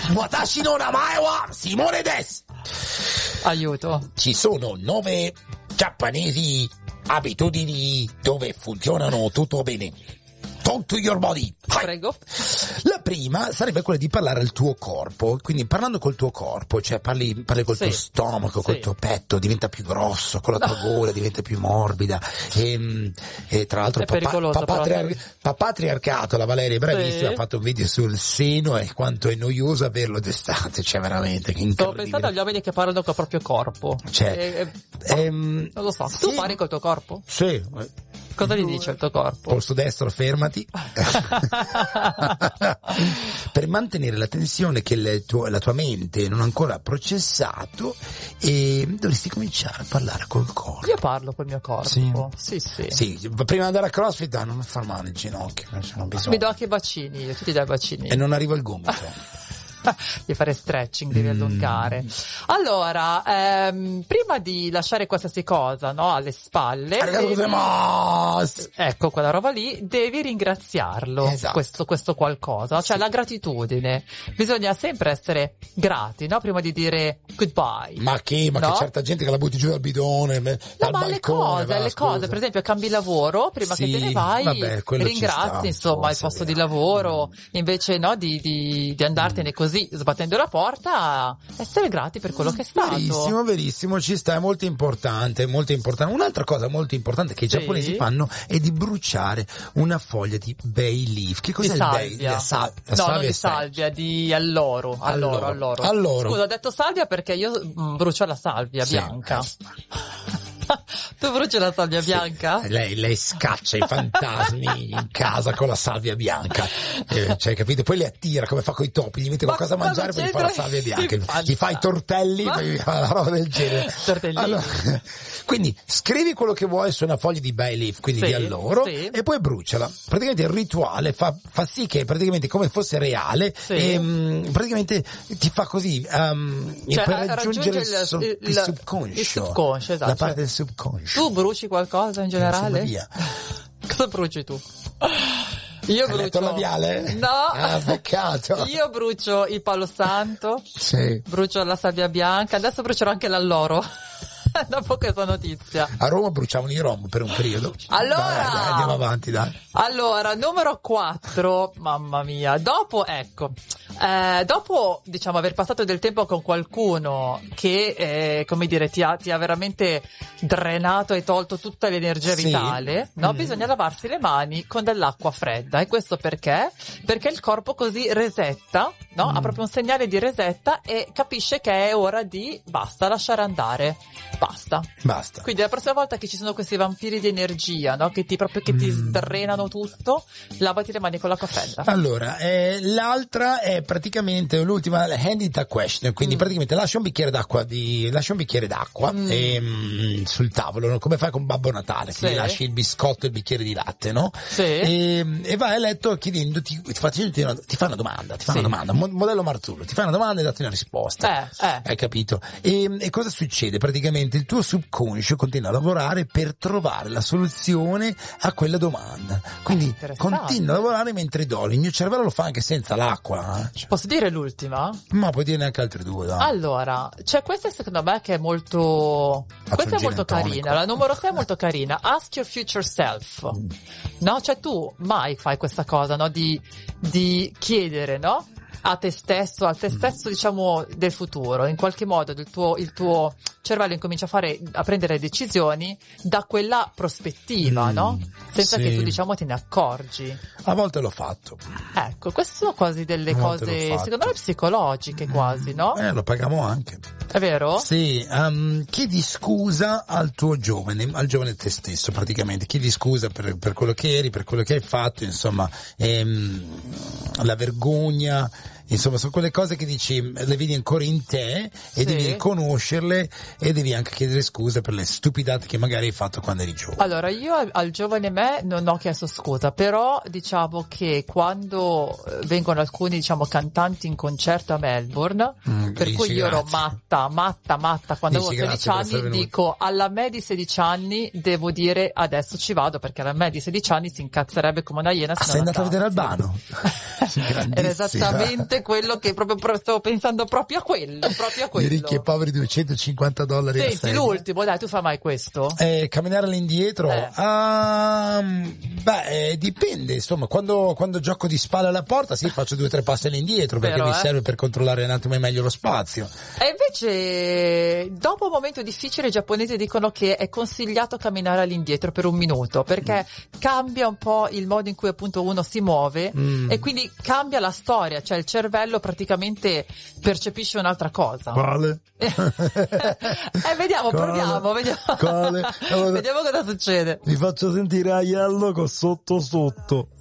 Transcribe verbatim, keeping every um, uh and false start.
Watashi no namae wa Simone desu. Aiuto. Ci sono nove giapponesi abitudini dove funzionano tutto bene. Talk to your body. Prego. La prima sarebbe quella di parlare al tuo corpo, quindi parlando col tuo corpo, cioè parli, parli col sì. tuo stomaco, col sì. tuo petto, diventa più grosso, con la tua gola diventa più morbida e, e tra l'altro È papà, pericoloso, papà, però. triar- papà triarcato, la Valeria è bravissima, Sì. ha fatto un video sul seno e quanto è noioso averlo d'estate, cioè veramente che Stavo incredibile. pensando agli uomini che parlano col proprio corpo. Cioè, E- e- ehm, non lo so. sì. Tu parli col tuo corpo? Sì. Cosa gli dice il tuo corpo? Polso destro, fermati. Per mantenere la tensione che il tuo, la tua mente non ha ancora processato, e dovresti cominciare a parlare col corpo. Io parlo col mio corpo. Sì. Sì, sì. Sì, prima di andare a CrossFit ah, non mi far male il ginocchio, non bisogno. Mi do anche i bacini, io, tu ti dai i bacini. E non arrivo al gomito. Devi fare stretching, devi allungare. Allora, ehm, prima di lasciare qualsiasi cosa, no, alle spalle, Arigato devi- gozaimasu! ecco quella roba lì, devi ringraziarlo, Esatto. questo, questo qualcosa, cioè Sì. la gratitudine. Bisogna sempre essere grati, no, prima di dire goodbye. Ma che, ma No? che certa gente che la butti giù dal bidone, No, dal ma le balcone, cose, va, le scusa. cose, per esempio cambi lavoro, prima Sì, che te ne vai, vabbè, quello ci ringrazi sta, insomma il forse, posto è di vero. lavoro, invece no di, di, di andartene così sbattendo la porta, essere grati per quello che è stato. Verissimo, verissimo, ci sta, è molto importante, molto importante. Un'altra cosa molto importante che i Sì. giapponesi fanno è di bruciare una foglia di bay leaf. Che Di cos'è il bay? salvia. La sa- la no, salvia non di è salvia. salvia, di alloro, alloro, Alloro. alloro. Alloro. Scusa, ho detto salvia perché io mm, brucio la salvia Sì. bianca. Tu bruci la salvia bianca? Lei, lei scaccia i fantasmi in casa con la salvia bianca, eh, cioè, capito? Poi li attira come fa con i topi, gli mette Ma qualcosa da cosa mangiare, poi gli fa la c'entra? salvia bianca, Infatti. gli fa i tortelli, Ma- poi gli fa la roba del genere. Tortellini. Allora, quindi scrivi quello che vuoi su una foglia di bay leaf, quindi Sì, di alloro, sì. e poi bruciala. Praticamente il rituale fa, fa sì che praticamente come fosse reale, Sì. e um, praticamente ti fa così um, Cioè, per eh, raggiungere il, raggiunge sub- il- il il- subconscio, il subconscio, esatto. la parte del subconscio. Tu bruci qualcosa in Insomma, generale? via. Cosa bruci tu? Io Hai letto brucio... il labiale? No! Ah, peccato. Io brucio il palo santo, Sì. brucio la salvia bianca, adesso brucerò anche l'alloro. Dopo questa notizia. A Roma bruciavano i rom per un periodo. Allora! Dai, dai, andiamo avanti, dai. Allora, numero quattro, mamma mia, dopo, ecco, eh, dopo, diciamo, aver passato del tempo con qualcuno che, eh, come dire, ti ha, ti ha veramente drenato e tolto tutta l'energia Sì. vitale, no? Mm. Bisogna lavarsi le mani con dell'acqua fredda. E questo perché? Perché il corpo così resetta, no? Mm. Ha proprio un segnale di resetta e capisce che è ora di, basta, lasciare andare. Basta. Basta. Quindi la prossima volta che ci sono questi vampiri di energia, no? Che ti proprio che ti Mm. drenano tutto, lavati le mani con l'acqua fredda. Allora, eh, l'altra è praticamente l'ultima, hand it a question, quindi Mm. praticamente lascia un bicchiere d'acqua di, lascia un bicchiere d'acqua Mm. ehm, sul tavolo, no? Come fai con Babbo Natale, quindi Sì. lasci il biscotto e il bicchiere di latte, no? Sì. E, e vai a letto chiedendoti, ti, facendo una, ti fa una domanda, ti fa Sì. una domanda, mo- modello Marzullo, ti fa una domanda e datti una risposta. Eh, eh. Hai capito? E, e cosa succede? Praticamente il tuo subconscio continua a lavorare per trovare la soluzione a quella domanda. Quindi Interessante. continua a lavorare mentre dormi. Il mio cervello lo fa anche senza l'acqua. eh. Cioè, Posso dire l'ultima? ma puoi dirne anche altre due, dai. Allora, c'è questa secondo me che è molto, questa un è gin molto and tonic. carina, la numero sei è molto carina. Ask your future self. No? Cioè tu mai fai questa cosa, no? Di, di chiedere, no? A te stesso, al te stesso diciamo del futuro, in qualche modo il tuo, il tuo cervello incomincia a fare, a prendere decisioni da quella prospettiva, Mm, no? Senza sì. che tu diciamo te ne accorgi. A volte l'ho fatto. Ecco, queste sono quasi delle A volte l'ho cose, fatto. secondo me psicologiche quasi, no? Eh, lo paghiamo anche. È vero? Sì, um, chiedi scusa al tuo giovane, al giovane te stesso praticamente, chiedi scusa per, per quello che eri, per quello che hai fatto, insomma, ehm, la vergogna, insomma, sono quelle cose che dici, le vedi ancora in te e Sì. devi riconoscerle e devi anche chiedere scusa per le stupidate che magari hai fatto quando eri giovane. Allora, io al, al giovane me non ho chiesto scusa, però diciamo che quando eh, vengono alcuni, diciamo, cantanti in concerto a Melbourne, Mm, per dici cui io ero grazie. matta, matta, matta, quando Dici avevo grazie per sedici essere anni, venuto. dico, alla me di sedici anni devo dire adesso ci vado, perché alla me di sedici anni si incazzerebbe come una iena. Ah, se sei non andato a vedere andassi. Albano? Era esattamente quello che proprio stavo pensando proprio a quello, proprio a quello. I ricchi e poveri duecentocinquanta dollari. Senti, l'ultimo, dai, tu fai mai questo? Eh, camminare all'indietro? Eh. Um, beh, dipende, insomma, quando, quando gioco di spalle alla porta, sì, faccio due o tre passi all'indietro, perché Vero, mi eh? serve per controllare un attimo meglio lo spazio. E invece, dopo un momento difficile, i giapponesi dicono che è consigliato camminare all'indietro per un minuto, perché mm. cambia un po' il modo in cui appunto uno si muove mm. e quindi cambia la storia, cioè il cervello praticamente percepisce un'altra cosa. Quale? eh, vediamo, Quale? proviamo, vediamo. Quale? Allora, vediamo cosa succede. Vi faccio sentire Aiello con sotto sotto.